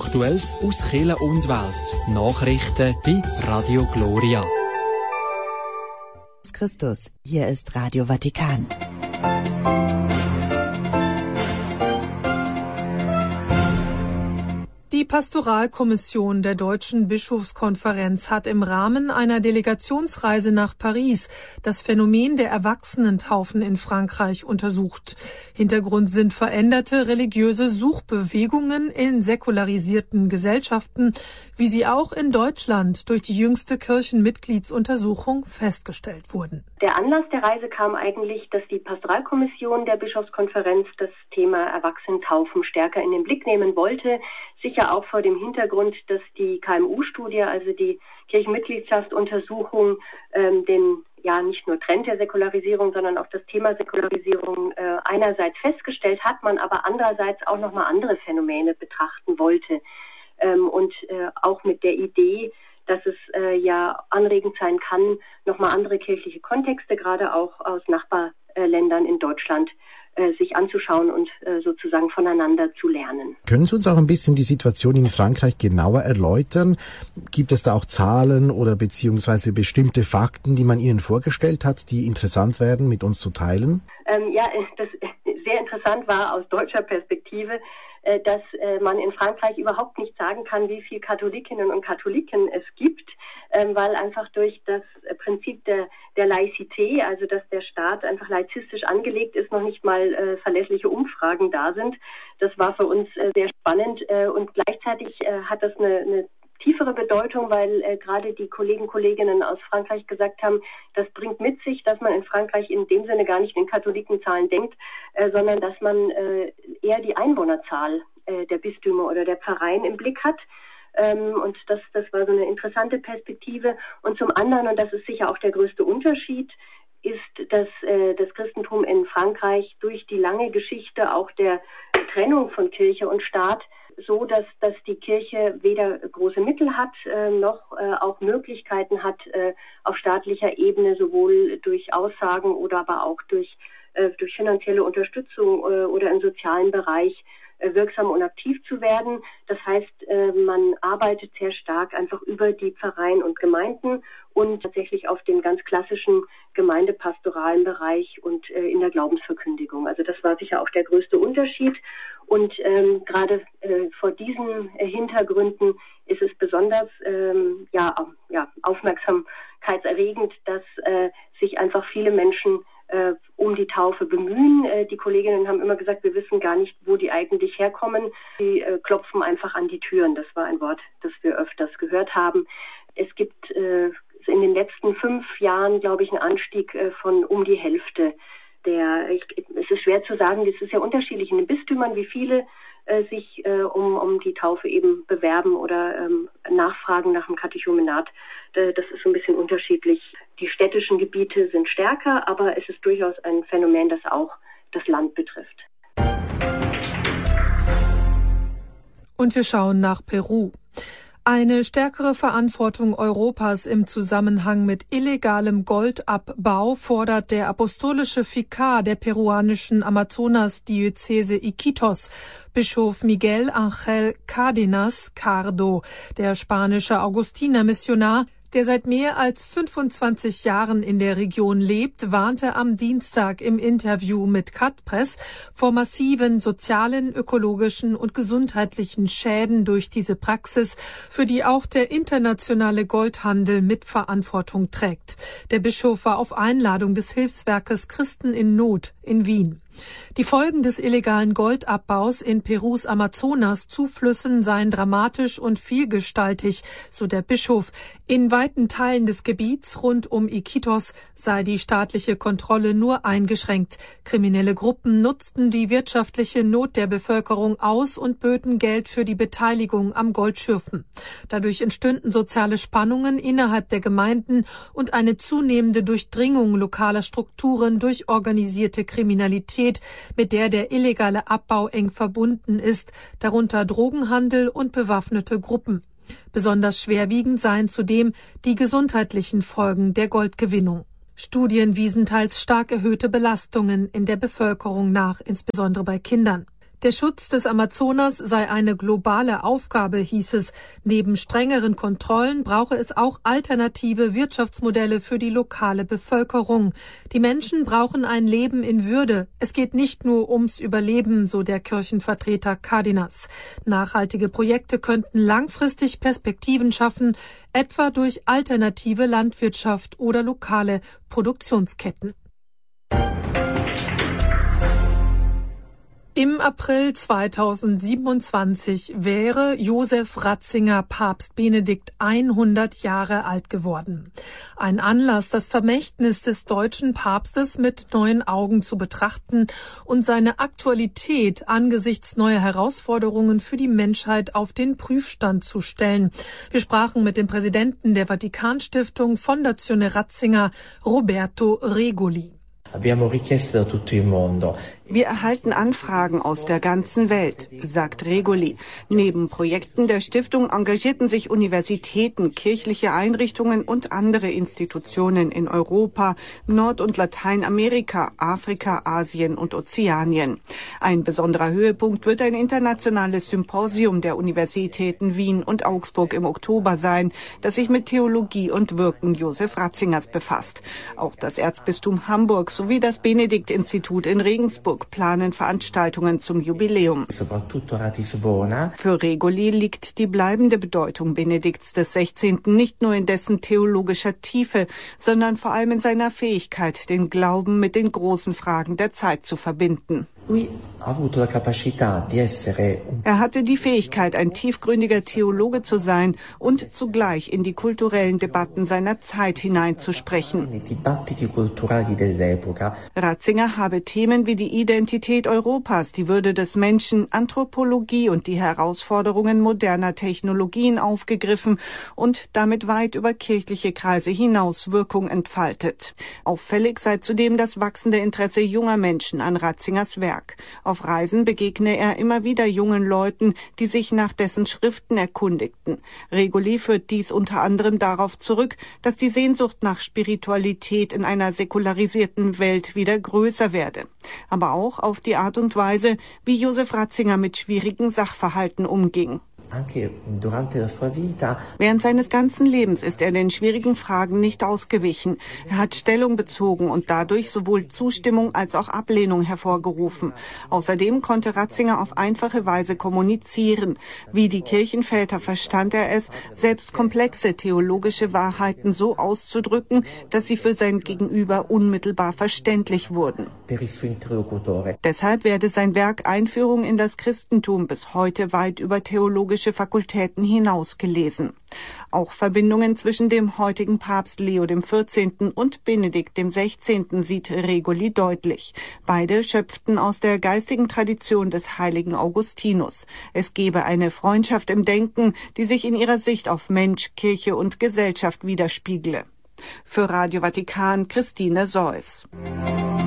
Aktuelles aus Kirche und Welt. Nachrichten bei Radio Gloria. Christus, hier ist Radio Vatikan. Die Pastoralkommission der Deutschen Bischofskonferenz hat im Rahmen einer Delegationsreise nach Paris das Phänomen der Erwachsenentaufen in Frankreich untersucht. Hintergrund sind veränderte religiöse Suchbewegungen in säkularisierten Gesellschaften, wie sie auch in Deutschland durch die jüngste Kirchenmitgliedsuntersuchung festgestellt wurden. Der Anlass der Reise kam eigentlich, dass die Pastoralkommission der Bischofskonferenz das Thema Erwachsenentaufen stärker in den Blick nehmen wollte. Sicher auch vor dem Hintergrund, dass die KMU-Studie, also die Kirchenmitgliedschaftsuntersuchung, nicht nur Trend der Säkularisierung, sondern auch das Thema Säkularisierung einerseits festgestellt hat, man aber andererseits auch nochmal andere Phänomene betrachten wollte. Auch mit der Idee, dass es anregend sein kann, nochmal andere kirchliche Kontexte, gerade auch aus Nachbarländern in Deutschland, sich anzuschauen und sozusagen voneinander zu lernen. Können Sie uns auch ein bisschen die Situation in Frankreich genauer erläutern? Gibt es da auch Zahlen oder beziehungsweise bestimmte Fakten, die man Ihnen vorgestellt hat, die interessant werden, mit uns zu teilen? Das sehr interessant war aus deutscher Perspektive, dass man in Frankreich überhaupt nicht sagen kann, wie viele Katholikinnen und Katholiken es gibt, weil einfach durch das Prinzip der Laizité, also dass der Staat einfach laizistisch angelegt ist, noch nicht mal verlässliche Umfragen da sind. Das war für uns sehr spannend und gleichzeitig hat das eine tiefere Bedeutung, weil gerade die Kolleginnen aus Frankreich gesagt haben, das bringt mit sich, dass man in Frankreich in dem Sinne gar nicht in Katholikenzahlen denkt, sondern dass man eher die Einwohnerzahl der Bistümer oder der Pfarreien im Blick hat. Und das war so eine interessante Perspektive. Und zum anderen, und das ist sicher auch der größte Unterschied, ist, dass das Christentum in Frankreich durch die lange Geschichte auch der Trennung von Kirche und Staat so, dass die Kirche weder große Mittel hat, noch auch Möglichkeiten hat, auf staatlicher Ebene sowohl durch Aussagen oder aber auch durch finanzielle Unterstützung oder im sozialen Bereich wirksam und aktiv zu werden. Das heißt, man arbeitet sehr stark einfach über die Pfarreien und Gemeinden und tatsächlich auf dem ganz klassischen gemeindepastoralen Bereich und in der Glaubensverkündigung. Also das war sicher auch der größte Unterschied. Und gerade vor diesen Hintergründen ist es besonders aufmerksamkeitserregend, dass sich einfach viele Menschen um die Taufe bemühen. Die Kolleginnen haben immer gesagt, wir wissen gar nicht, wo die eigentlich herkommen. Sie klopfen einfach an die Türen. Das war ein Wort, das wir öfters gehört haben. Es gibt in den letzten 5 Jahren, glaube ich, einen Anstieg von um die Hälfte. Es ist schwer zu sagen, das ist ja unterschiedlich in den Bistümern, wie viele sich um die Taufe eben bewerben oder nachfragen nach dem Katechumenat. Das ist so ein bisschen unterschiedlich. Die städtischen Gebiete sind stärker, aber es ist durchaus ein Phänomen, das auch das Land betrifft. Und wir schauen nach Peru. Eine stärkere Verantwortung Europas im Zusammenhang mit illegalem Goldabbau fordert der apostolische Vikar der peruanischen Amazonas-Diözese Iquitos, Bischof Miguel Ángel Cárdenas Cardo. Der spanische Augustinermissionar, der seit mehr als 25 Jahren in der Region lebt, warnte am Dienstag im Interview mit Cat-Press vor massiven sozialen, ökologischen und gesundheitlichen Schäden durch diese Praxis, für die auch der internationale Goldhandel Mitverantwortung trägt. Der Bischof war auf Einladung des Hilfswerkes Christen in Not in Wien. Die Folgen des illegalen Goldabbaus in Perus Amazonas-Zuflüssen seien dramatisch und vielgestaltig, so der Bischof. In weiten Teilen des Gebiets rund um Iquitos sei die staatliche Kontrolle nur eingeschränkt. Kriminelle Gruppen nutzten die wirtschaftliche Not der Bevölkerung aus und böten Geld für die Beteiligung am Goldschürfen. Dadurch entstünden soziale Spannungen innerhalb der Gemeinden und eine zunehmende Durchdringung lokaler Strukturen durch organisierte Kriminalität, mit der illegale Abbau eng verbunden ist, darunter Drogenhandel und bewaffnete Gruppen. Besonders schwerwiegend seien zudem die gesundheitlichen Folgen der Goldgewinnung. Studien wiesen teils stark erhöhte Belastungen in der Bevölkerung nach, insbesondere bei Kindern. Der Schutz des Amazonas sei eine globale Aufgabe, hieß es. Neben strengeren Kontrollen brauche es auch alternative Wirtschaftsmodelle für die lokale Bevölkerung. Die Menschen brauchen ein Leben in Würde. Es geht nicht nur ums Überleben, so der Kirchenvertreter Cárdenas. Nachhaltige Projekte könnten langfristig Perspektiven schaffen, etwa durch alternative Landwirtschaft oder lokale Produktionsketten. Im April 2027 wäre Josef Ratzinger Papst Benedikt 100 Jahre alt geworden. Ein Anlass, das Vermächtnis des deutschen Papstes mit neuen Augen zu betrachten und seine Aktualität angesichts neuer Herausforderungen für die Menschheit auf den Prüfstand zu stellen. Wir sprachen mit dem Präsidenten der Vatikanstiftung Fondazione Ratzinger, Roberto Regoli. Wir erhalten Anfragen aus der ganzen Welt, sagt Regoli. Neben Projekten der Stiftung engagierten sich Universitäten, kirchliche Einrichtungen und andere Institutionen in Europa, Nord- und Lateinamerika, Afrika, Asien und Ozeanien. Ein besonderer Höhepunkt wird ein internationales Symposium der Universitäten Wien und Augsburg im Oktober sein, das sich mit Theologie und Wirken Josef Ratzingers befasst. Auch das Erzbistum Hamburg sowie das Benedikt-Institut in Regensburg planen Veranstaltungen zum Jubiläum. Für Regoli liegt die bleibende Bedeutung Benedikts XVI. Nicht nur in dessen theologischer Tiefe, sondern vor allem in seiner Fähigkeit, den Glauben mit den großen Fragen der Zeit zu verbinden. Er hatte die Fähigkeit, ein tiefgründiger Theologe zu sein und zugleich in die kulturellen Debatten seiner Zeit hineinzusprechen. Ratzinger habe Themen wie die Identität Europas, die Würde des Menschen, Anthropologie und die Herausforderungen moderner Technologien aufgegriffen und damit weit über kirchliche Kreise hinaus Wirkung entfaltet. Auffällig sei zudem das wachsende Interesse junger Menschen an Ratzingers Werk. Auf Reisen begegne er immer wieder jungen Leuten, die sich nach dessen Schriften erkundigten. Regoli führt dies unter anderem darauf zurück, dass die Sehnsucht nach Spiritualität in einer säkularisierten Welt wieder größer werde. Aber auch auf die Art und Weise, wie Josef Ratzinger mit schwierigen Sachverhalten umging. Während seines ganzen Lebens ist er den schwierigen Fragen nicht ausgewichen. Er hat Stellung bezogen und dadurch sowohl Zustimmung als auch Ablehnung hervorgerufen. Außerdem konnte Ratzinger auf einfache Weise kommunizieren. Wie die Kirchenväter verstand er es, selbst komplexe theologische Wahrheiten so auszudrücken, dass sie für sein Gegenüber unmittelbar verständlich wurden. Deshalb werde sein Werk Einführung in das Christentum bis heute weit über theologische Fakultäten hinaus gelesen. Auch Verbindungen zwischen dem heutigen Papst Leo XIV. Und Benedikt XVI. Sieht Regoli deutlich. Beide schöpften aus der geistigen Tradition des heiligen Augustinus. Es gebe eine Freundschaft im Denken, die sich in ihrer Sicht auf Mensch, Kirche und Gesellschaft widerspiegle. Für Radio Vatikan, Christine Seuss.